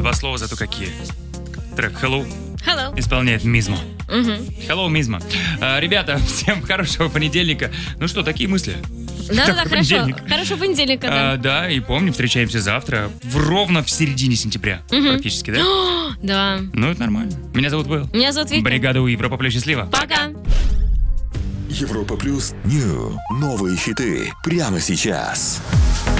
Два слова, зато какие. Трек Hello Hello. исполняет Мизмо. Мгм. Hello, Мизмо. Ребята, всем хорошего понедельника. Ну что, такие мысли? Да-да-да, Такой хорошо. понедельник. Хорошего понедельника, да. Да, и помним, встречаемся завтра, ровно в середине сентября. Мгм. Практически, да? Да. Ну, это нормально. Меня зовут Will. Меня зовут Вика. Бригада У Европа Плюс, счастливо. Пока. Европа Плюс. New. Новые хиты прямо сейчас.